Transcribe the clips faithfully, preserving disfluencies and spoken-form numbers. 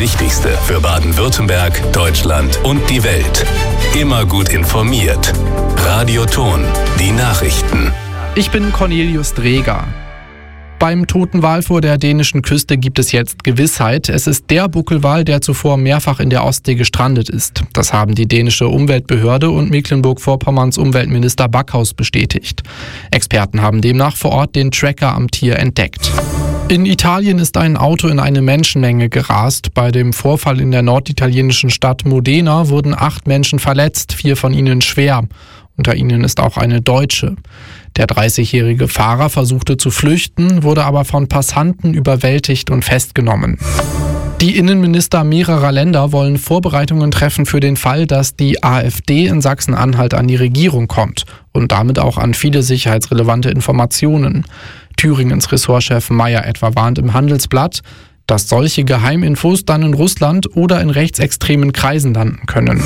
Wichtigste für Baden-Württemberg, Deutschland und die Welt. Immer gut informiert. Radio Thon, die Nachrichten. Ich bin Cornelius Dreger. Beim toten Wal vor der dänischen Küste gibt es jetzt Gewissheit. Es ist der Buckelwal, der zuvor mehrfach in der Ostsee gestrandet ist. Das haben die dänische Umweltbehörde und Mecklenburg-Vorpommerns Umweltminister Backhaus bestätigt. Experten haben demnach vor Ort den Tracker am Tier entdeckt. In Italien ist ein Auto in eine Menschenmenge gerast. Bei dem Vorfall in der norditalienischen Stadt Modena wurden acht Menschen verletzt, vier von ihnen schwer. Unter ihnen ist auch eine Deutsche. Der dreißigjährige Fahrer versuchte zu flüchten, wurde aber von Passanten überwältigt und festgenommen. Die Innenminister mehrerer Länder wollen Vorbereitungen treffen für den Fall, dass die AfD in Sachsen-Anhalt an die Regierung kommt und damit auch an viele sicherheitsrelevante Informationen. Thüringens Ressortchef Mayer etwa warnt im Handelsblatt, dass solche Geheiminfos dann in Russland oder in rechtsextremen Kreisen landen können.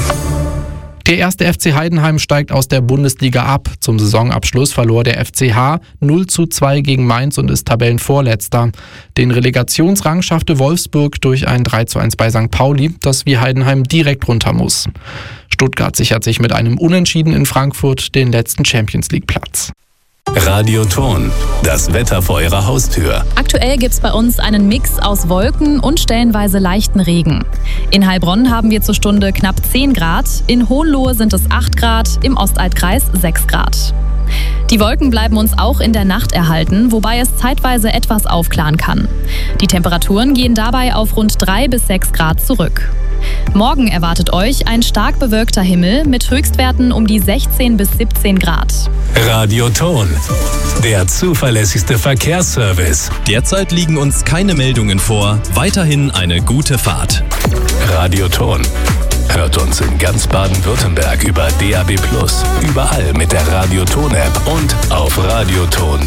Der erste F C Heidenheim steigt aus der Bundesliga ab. Zum Saisonabschluss verlor der F C H null zu zwei gegen Mainz und ist Tabellenvorletzter. Den Relegationsrang schaffte Wolfsburg durch ein drei zu eins bei Sankt Pauli, das wie Heidenheim direkt runter muss. Stuttgart sichert sich mit einem Unentschieden in Frankfurt den letzten Champions-League-Platz. Radio Thon, das Wetter vor Ihrer Haustür. Aktuell gibt's bei uns einen Mix aus Wolken und stellenweise leichten Regen. In Heilbronn haben wir zur Stunde knapp zehn Grad, in Hohenlohe sind es acht Grad, im Ostaltkreis sechs Grad. Die Wolken bleiben uns auch in der Nacht erhalten, wobei es zeitweise etwas aufklaren kann. Die Temperaturen gehen dabei auf rund drei bis sechs Grad zurück. Morgen erwartet euch ein stark bewölkter Himmel mit Höchstwerten um die sechzehn bis siebzehn Grad. Radio Thon, der zuverlässigste Verkehrsservice. Derzeit liegen uns keine Meldungen vor. Weiterhin eine gute Fahrt. Radio Thon. Hört uns in ganz Baden-Württemberg über D A B plus, überall mit der Radio Thon App und auf radiothon.